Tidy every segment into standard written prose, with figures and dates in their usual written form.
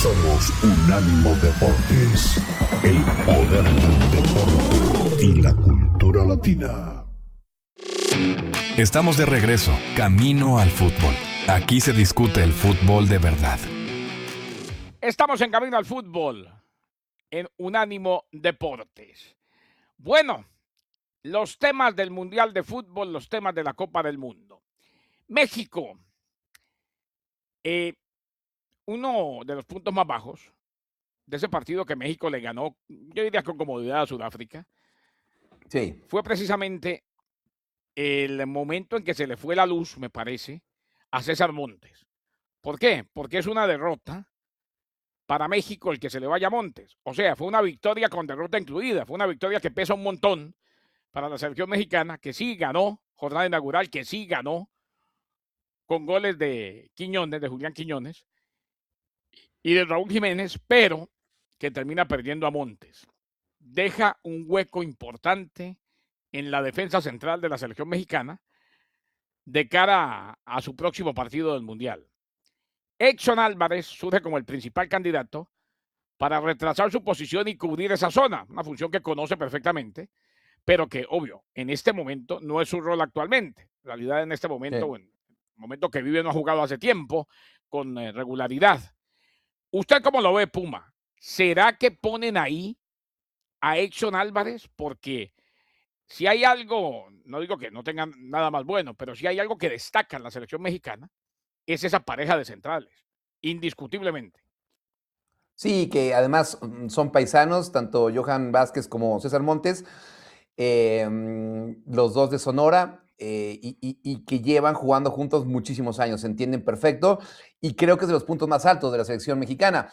Somos Unánimo Deportes, el poder del deporte y la cultura latina. Estamos de regreso, camino al fútbol. Aquí se discute el fútbol de verdad. Estamos en camino al fútbol, en Unánimo Deportes. Bueno, los temas del Mundial de Fútbol, los temas de la Copa del Mundo. México, uno de los puntos más bajos de ese partido que México le ganó, yo diría con comodidad a Sudáfrica, Sí. fue precisamente el momento en que se le fue la luz, me parece, a César Montes. ¿Por qué? Porque es una derrota para México el que se le vaya a Montes. O sea, fue una victoria con derrota incluida, fue una victoria que pesa un montón para la selección mexicana, que sí ganó, jornada inaugural, que sí ganó, con goles de Quiñones, de Julián Quiñones, y de Raúl Jiménez, pero que termina perdiendo a Montes. Deja un hueco importante en la defensa central de la selección mexicana de cara a su próximo partido del Mundial. Edson Álvarez surge como el principal candidato para retrasar su posición y cubrir esa zona, una función que conoce perfectamente, pero que, obvio, en este momento no es su rol actualmente. En realidad, en este momento, en el momento que vive, no ha jugado hace tiempo con regularidad. ¿Usted cómo lo ve, Puma? ¿Será que ponen ahí a Edson Álvarez? Porque si hay algo, no digo que no tengan nada más bueno, pero si hay algo que destaca en la selección mexicana, es esa pareja de centrales, indiscutiblemente. Sí, que además son paisanos, tanto Johan Vázquez como César Montes, los dos de Sonora, y que llevan jugando juntos muchísimos años, se entienden perfecto, y creo que es de los puntos más altos de la selección mexicana.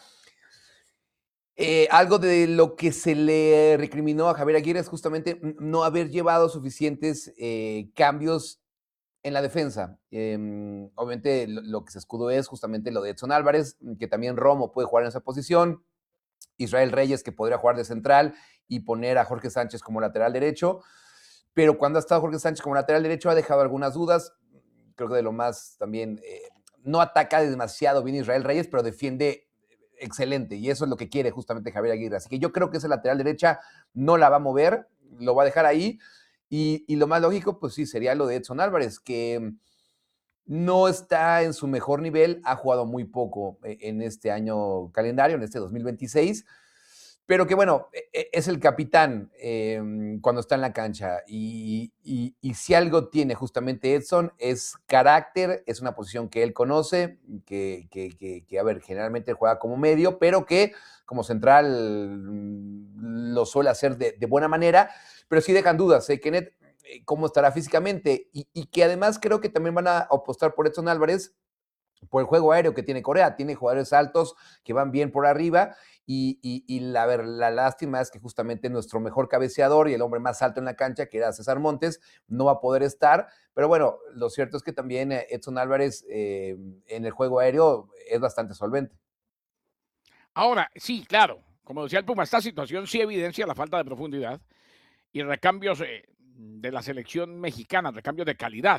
Algo de lo que se le recriminó a Javier Aguirre es justamente no haber llevado suficientes cambios en la defensa. Obviamente lo que se escudó es justamente lo de Edson Álvarez, que también Romo puede jugar en esa posición, Israel Reyes que podría jugar de central y poner a Jorge Sánchez como lateral derecho, pero cuando ha estado Jorge Sánchez como lateral derecho ha dejado algunas dudas. Creo que de lo más también, no ataca demasiado bien Israel Reyes, pero defiende excelente, y eso es lo que quiere justamente Javier Aguirre. Así que yo creo que esa lateral derecha no la va a mover, lo va a dejar ahí, y lo más lógico, pues sí, sería lo de Edson Álvarez, que no está en su mejor nivel, ha jugado muy poco en este año calendario, en este 2026, pero que bueno, es el capitán cuando está en la cancha, y si algo tiene justamente Edson es carácter, es una posición que él conoce, que a ver, generalmente juega como medio, pero que como central lo suele hacer de buena manera, pero sí dejan dudas, Kenneth, cómo estará físicamente, y que además creo que también van a apostar por Edson Álvarez, por el juego aéreo que tiene Corea. Tiene jugadores altos que van bien por arriba, y la lástima es que justamente nuestro mejor cabeceador y el hombre más alto en la cancha, que era César Montes, no va a poder estar, pero bueno, lo cierto es que también Edson Álvarez en el juego aéreo es bastante solvente. Ahora, sí, claro, como decía el Puma, esta situación sí evidencia la falta de profundidad y recambios de la selección mexicana, recambios de calidad.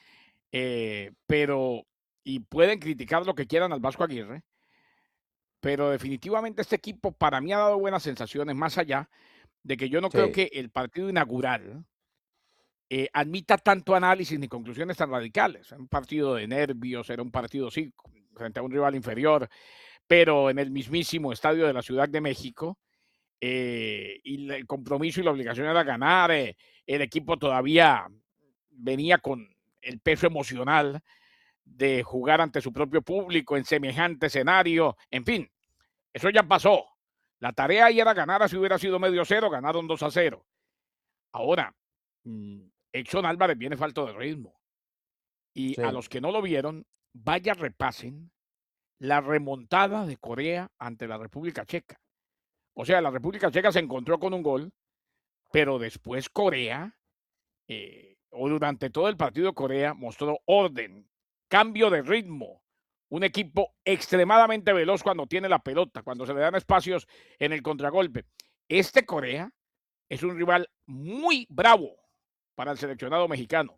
Pero, y pueden criticar lo que quieran al Vasco Aguirre, pero definitivamente este equipo para mí ha dado buenas sensaciones, más allá de que yo no creo Sí. que el partido inaugural admita tanto análisis ni conclusiones tan radicales. Era un partido de nervios, era un partido, sí, frente a un rival inferior, pero en el mismísimo estadio de la Ciudad de México, y el compromiso y la obligación era ganar, el equipo todavía venía con el peso emocional de jugar ante su propio público en semejante escenario, en fin, eso ya pasó. La tarea ahí era ganar, si hubiera sido medio cero, ganaron 2-0. Ahora, Edson Álvarez viene falto de ritmo. Y a Sí. los que no lo vieron, vaya repasen la remontada de Corea ante la República Checa. O sea, la República Checa se encontró con un gol, pero después Corea, o durante todo el partido Corea, mostró orden, cambio de ritmo. Un equipo extremadamente veloz cuando tiene la pelota, cuando se le dan espacios en el contragolpe. Este Corea es un rival muy bravo para el seleccionado mexicano.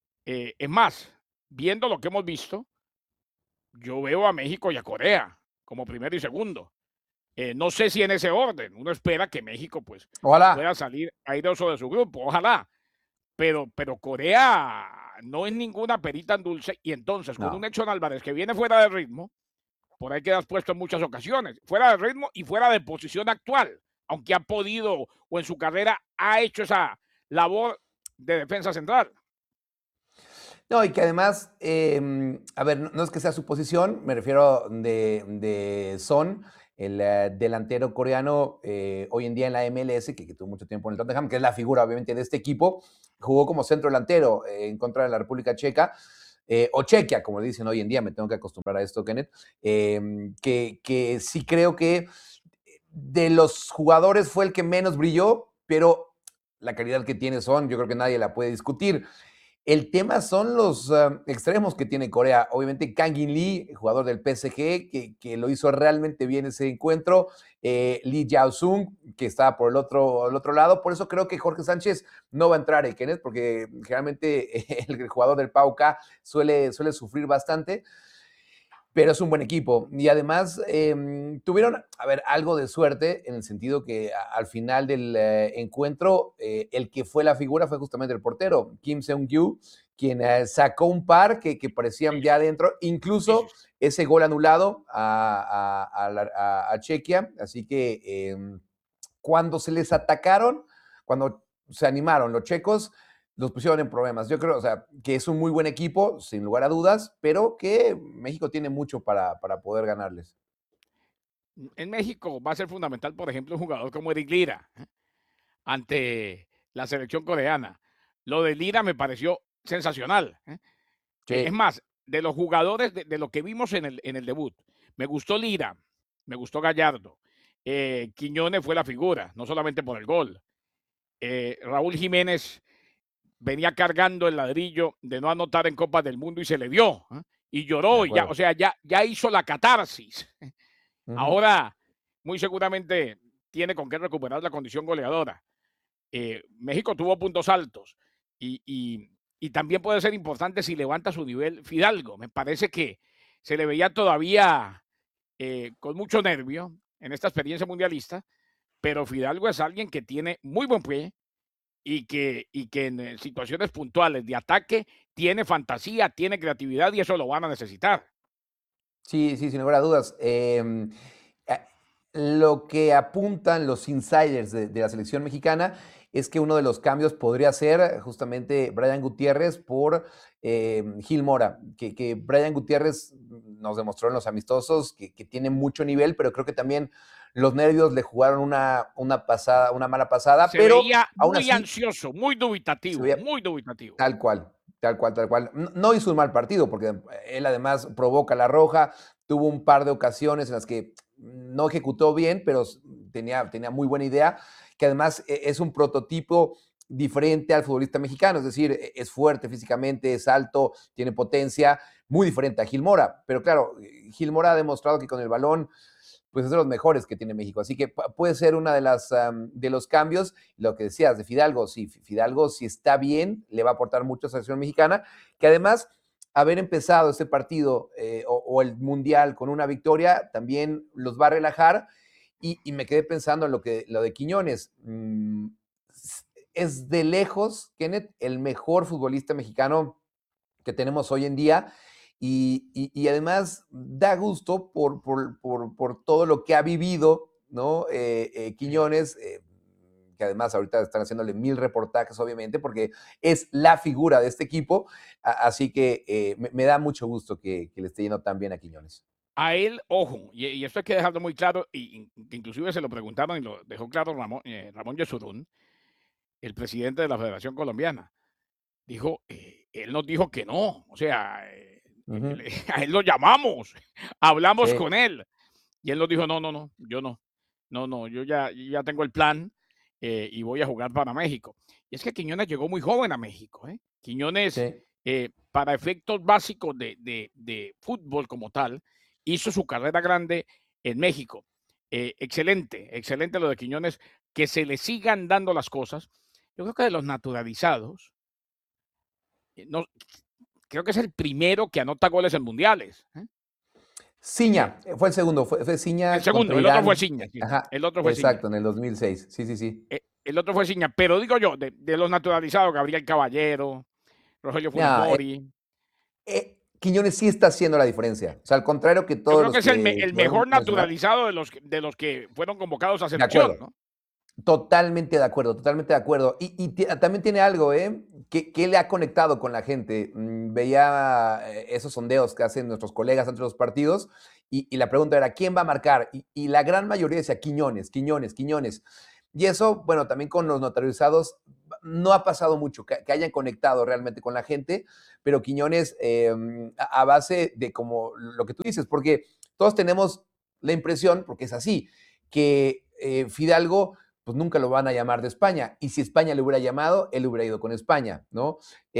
Es más, viendo lo que hemos visto, yo veo a México y a Corea como primero y segundo. No sé si en ese orden. Uno espera que México pues Ojalá. pueda salir airoso de su grupo, ojalá. Pero Corea no es ninguna perita en dulce y entonces con un No. Edson Álvarez que viene fuera de ritmo, por ahí quedas puesto en muchas ocasiones, fuera de ritmo y fuera de posición actual, aunque ha podido o en su carrera ha hecho esa labor de defensa central. No, y que además, a ver, no es que sea su posición, me refiero de Son, el delantero coreano hoy en día en la MLS, que tuvo mucho tiempo en el Tottenham, que es la figura obviamente de este equipo, jugó como centro delantero en contra de la República Checa, o Chequia, como le dicen hoy en día, me tengo que acostumbrar a esto, Kenneth, que sí creo que de los jugadores fue el que menos brilló, pero la calidad que tiene Son, yo creo que nadie la puede discutir. El tema son los extremos que tiene Corea. Obviamente, Kang In Lee, jugador del PSG, que lo hizo realmente bien ese encuentro. Lee Jao-sung, que estaba por el otro lado. Por eso creo que Jorge Sánchez no va a entrar, Kenneth, porque generalmente el jugador del PAOK suele sufrir bastante, pero es un buen equipo. Y además tuvieron, a ver, algo de suerte en el sentido que al final del encuentro, el que fue la figura fue justamente el portero, Kim Seung-gyu, quien sacó un par que parecían ya adentro, incluso ese gol anulado a Chequia. Así que cuando se les atacaron, cuando se animaron los checos, los pusieron en problemas. Yo creo, o sea, que es un muy buen equipo, sin lugar a dudas, pero que México tiene mucho para poder ganarles. En México va a ser fundamental, por ejemplo, un jugador como Eric Lira ante la selección coreana. Lo de Lira me pareció sensacional. Es Sí, más, de los jugadores de lo que vimos en el debut, me gustó Lira, me gustó Gallardo. Quiñones fue la figura, no solamente por el gol. Raúl Jiménez venía cargando el ladrillo de no anotar en Copas del Mundo y se le dio. Y de lloró, y ya, o acuerdo. sea, ya hizo la catarsis. Ujú. Ahora, muy seguramente tiene con qué recuperar la condición goleadora. México tuvo puntos altos y también puede ser importante si levanta su nivel Fidalgo. Me parece que se le veía todavía con mucho nervio en esta experiencia mundialista, pero Fidalgo es alguien que tiene muy buen pie y que en situaciones puntuales de ataque tiene fantasía, tiene creatividad y eso lo van a necesitar. Sí, sí, sin lugar a dudas. Lo que apuntan los insiders de la selección mexicana es que uno de los cambios podría ser justamente Brian Gutiérrez por Gil Mora, que Brian Gutiérrez nos demostró en los amistosos que tiene mucho nivel, pero creo que también los nervios le jugaron una mala pasada, Se pero veía aún muy así ansioso, se dubitativo, veía muy dubitativo. tal cual, tal cual, tal cual. No hizo un mal partido, porque él además provoca la roja, tuvo un par de ocasiones en las que no ejecutó bien, pero tenía muy buena idea, que además es un prototipo diferente al futbolista mexicano, es decir, es fuerte físicamente, es alto, tiene potencia, muy diferente a Gil Mora. Pero claro, Gil Mora ha demostrado que con el balón pues es de los mejores que tiene México. Así que puede ser una de los cambios. Lo que decías de Fidalgo, sí, Fidalgo si está bien, le va a aportar mucho a la selección mexicana, que además haber empezado este partido o el Mundial con una victoria también los va a relajar. Y me quedé pensando en lo de Quiñones. Es de lejos, Kenneth, el mejor futbolista mexicano que tenemos hoy en día. Y además da gusto por todo lo que ha vivido, ¿no? Sí. Quiñones, que además ahorita están haciéndole 1000 reportajes, obviamente, porque es la figura de este equipo. Así que me da mucho gusto que le esté yendo tan bien a Quiñones. A él, ojo, y esto hay que dejarlo muy claro, que inclusive se lo preguntaron y lo dejó claro Ramón Yesurún, el presidente de la Federación Colombiana. Dijo, él nos dijo que no, o sea, Ujú. a él lo llamamos, hablamos Sí, con él, y él nos dijo, no, no, no, yo no, no, no, yo ya tengo el plan y voy a jugar para México. Y es que Quiñones llegó muy joven a México, ¿eh? Quiñones, sí. para efectos básicos de fútbol como tal, hizo su carrera grande en México. Excelente, excelente lo de Quiñones, que se le sigan dando las cosas. Yo creo que de los naturalizados, no, creo que es el primero que anota goles en mundiales. Ciña, fue el segundo, fue Ciña. El segundo, el otro fue Ciña. Sí. Ajá, el otro fue exacto, Ciña. en el 2006. Sí. El otro fue Ciña, pero digo yo, de los naturalizados, Gabriel Caballero, Rogelio Funes Mori. Quiñones sí está haciendo la diferencia. O sea, al contrario que todos yo creo los que es el mejor naturalizado de los que fueron convocados a selección, ¿no? Totalmente de acuerdo. Y también tiene algo, que le ha conectado con la gente. Veía esos sondeos que hacen nuestros colegas antes de los partidos y la pregunta era, ¿quién va a marcar? Y la gran mayoría decía, Quiñones. Y eso, bueno, también con los naturalizados no ha pasado mucho, que hayan conectado realmente con la gente, pero Quiñones a base de como lo que tú dices, porque todos tenemos la impresión, porque es así, que Fidalgo pues nunca lo van a llamar de España, y si España le hubiera llamado, él hubiera ido con España, ¿no?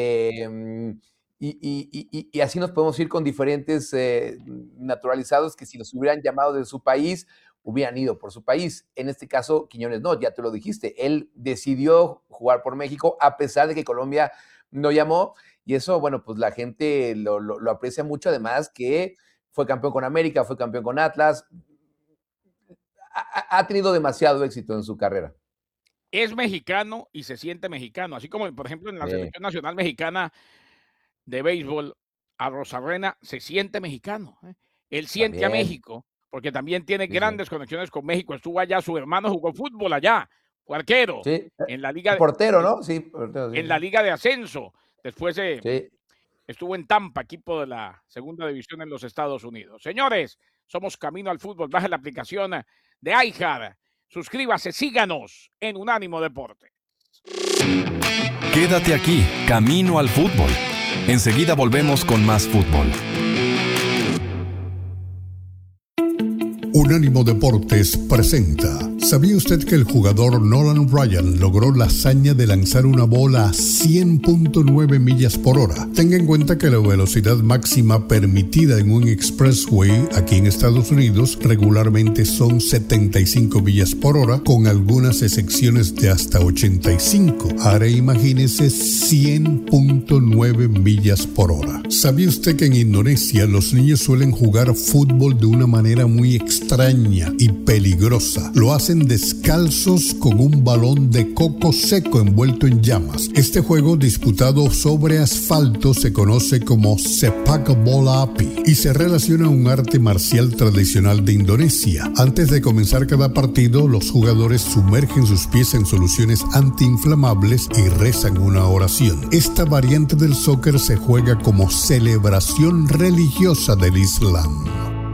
Y así nos podemos ir con diferentes naturalizados que si los hubieran llamado de su país, hubieran ido por su país. En este caso, Quiñones no, ya te lo dijiste. Él decidió jugar por México a pesar de que Colombia no llamó. Y eso, bueno, pues la gente lo aprecia mucho. Además que fue campeón con América, fue campeón con Atlas. Ha tenido demasiado éxito en su carrera. Es mexicano y se siente mexicano. Así como, por ejemplo, en la Selección Nacional Mexicana de Béisbol, a Rosarena se siente mexicano. Él siente también a México, porque también tiene grandes conexiones con México. Estuvo allá, su hermano jugó fútbol allá, fue arquero. En la liga portero, ¿no? Sí, portero, sí. En la liga de ascenso. Después estuvo en Tampa, equipo de la segunda división en los Estados Unidos. Señores, somos Camino al Fútbol. Baja la aplicación de iHeart. Suscríbase, síganos en Unánimo Deportes. Quédate aquí, Camino al Fútbol. Enseguida volvemos con más fútbol. Unánimo Deportes presenta. ¿Sabía usted que el jugador Nolan Ryan logró la hazaña de lanzar una bola a 100.9 millas por hora? Tenga en cuenta que la velocidad máxima permitida en un expressway aquí en Estados Unidos regularmente son 75 millas por hora, con algunas excepciones de hasta 85. Ahora imagínese 100.9 millas por hora. ¿Sabía usted que en Indonesia los niños suelen jugar fútbol de una manera muy extraña y peligrosa? Lo hacen descalzos con un balón de coco seco envuelto en llamas. Este juego disputado sobre asfalto se conoce como Sepak Bola Api y se relaciona a un arte marcial tradicional de Indonesia. Antes de comenzar cada partido, los jugadores sumergen sus pies en soluciones antiinflamables y rezan una oración. Esta variante del soccer se juega como celebración religiosa del Islam.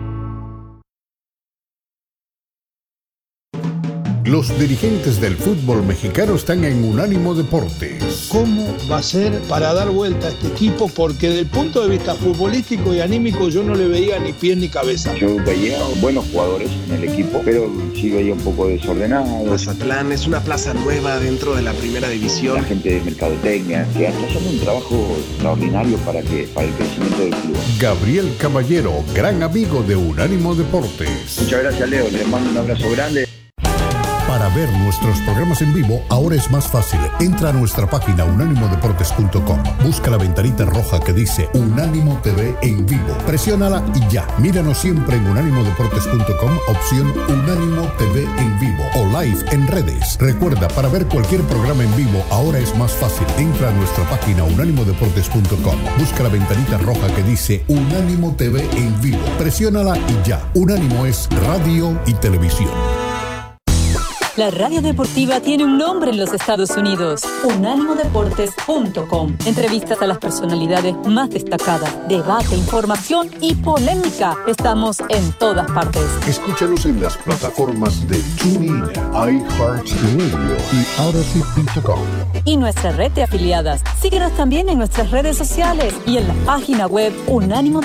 Los dirigentes del fútbol mexicano están en Unánimo Deportes. ¿Cómo va a ser para dar vuelta a este equipo? Porque desde el punto de vista futbolístico y anímico yo no le veía ni pie ni cabeza. Yo veía buenos jugadores en el equipo, pero sí veía un poco desordenado. Mazatlán es una plaza nueva dentro de la primera división. La gente de mercadotecnia, que está haciendo un trabajo extraordinario para el crecimiento del club. Gabriel Caballero, gran amigo de Unánimo Deportes. Muchas gracias, Leo. Les mando un abrazo grande. Para ver nuestros programas en vivo, ahora es más fácil. Entra a nuestra página unánimodeportes.com. Busca la ventanita roja que dice Unánimo TV en vivo. Presiónala y ya. Míranos siempre en unánimodeportes.com, opción Unánimo TV en vivo o live en redes. Recuerda, para ver cualquier programa en vivo, ahora es más fácil. Entra a nuestra página unánimodeportes.com. Busca la ventanita roja que dice Unánimo TV en vivo. Presiónala y ya. Unánimo es radio y televisión. La radio deportiva tiene un nombre en los Estados Unidos: unánimodeportes.com. Entrevistas a las personalidades más destacadas, debate, información y polémica. Estamos en todas partes. Escúchanos en las plataformas de TuneIn, iHeartRadio y Odyssey.com. Y nuestra red de afiliadas. Síguenos también en nuestras redes sociales y en la página web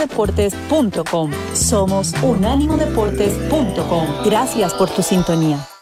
unánimodeportes.com. Somos unánimodeportes.com. Gracias por tu sintonía.